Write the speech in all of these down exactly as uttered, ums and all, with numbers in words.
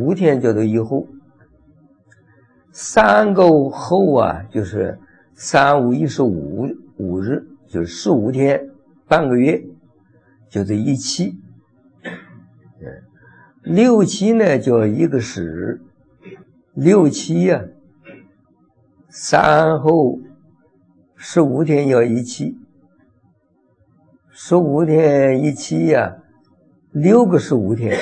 五天叫做一候，三个候啊，就是三五一十五五日，就是十五天，半个月，叫做一期。六期呢叫一个时，六期呀、啊，三候十五天要一期，十五天一期呀、啊，六个十五天，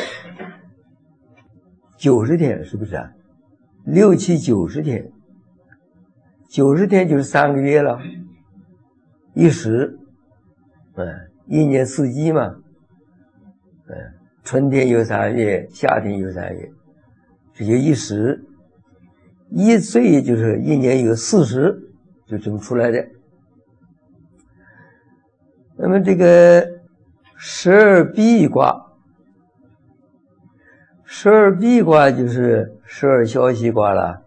九十天是不是啊？六七九十天，九十天就是三个月了，一时，嗯，一年四季嘛，嗯，春天有三月，夏天有三月，这就一时。一岁就是一年有四十，就这么出来的。那么这个十二臂卦，十二臂卦就是十二消息卦了，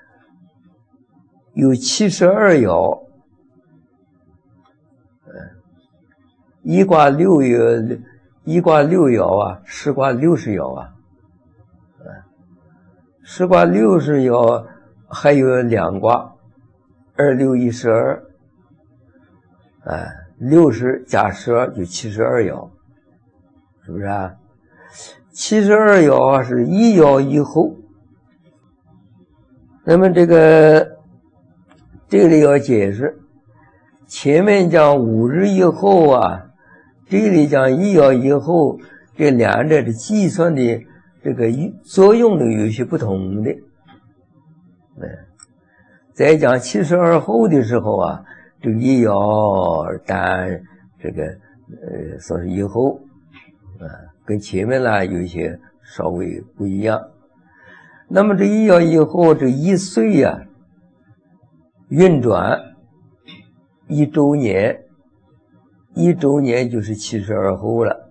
有七十二爻，一卦六爻，一卦六爻啊，十卦六十爻啊，十卦六十爻。还有两卦，二六一十二，哎，六十加十二就七十二爻，是不是啊？七十二爻啊是一爻一候。那么这个这里要解释，前面讲五日一候啊，这里讲一爻一候，这两者的计算的这个作用呢有些不同的。在讲七十二候的时候啊，这个一爻单这个呃说是一候啊，跟前面呢有一些稍微不一样。那么这一爻一候这一岁呀、啊，运转一周年，一周年就是七十二候了。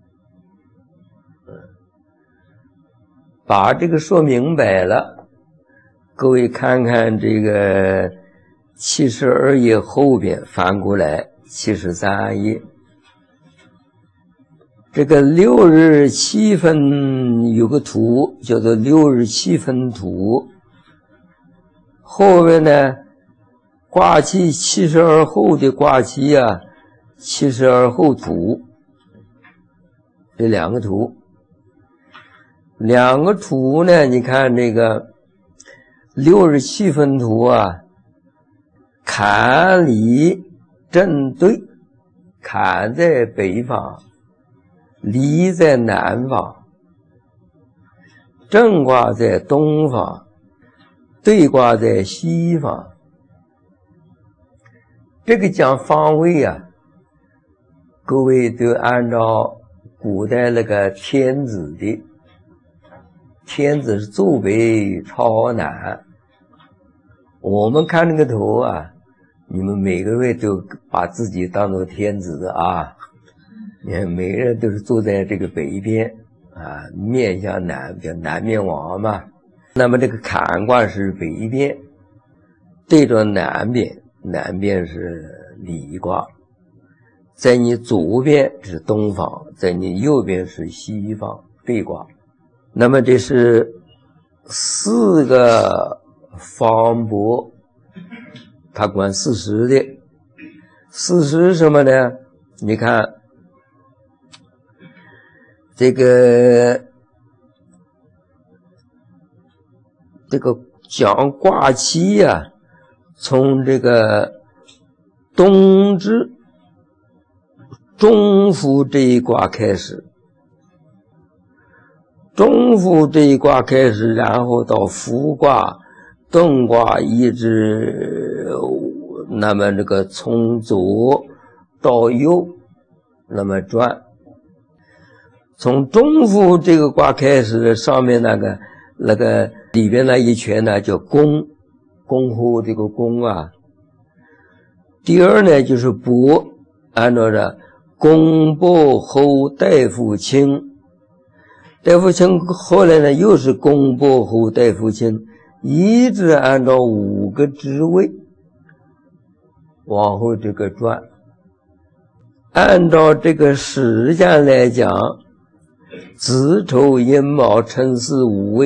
把这个说明白了。各位看看这个七十二页后边翻过来七十三页，这个六日七分有个图叫做六日七分图，后面呢卦期七十二候的卦期啊，七十二候图，这两个图，两个图呢，你看这个。六日七分图啊，坎离正对，坎在北方，离在南方，正卦在东方，对卦在西方。这个讲方位啊，各位都按照古代那个天子的，天子是坐北朝南。我们看那个图啊，你们每个位都把自己当做天子啊，你看每个人都是坐在这个北边啊，面向南边，南面王嘛。那么这个坎卦是北边，对着南边，南边是离卦，在你左边是东方，在你右边是西方，对卦。那么这是四个方伯，他管四时的。四时什么呢？你看这个这个讲卦期呀、啊，从这个冬至中伏这一卦开始，中伏这一卦开始，然后到伏卦、动卦，一直那么这个从左到右那么转。从中伏这个卦开始，上面那个那个里边那一圈呢叫宫，宫后这个宫啊。第二呢就是伯，按照着宫伯后代父亲，代父亲后来呢又是宫伯后代父亲，一直按照五个职位往后这个转。按照这个时间来讲，子丑寅卯辰巳午未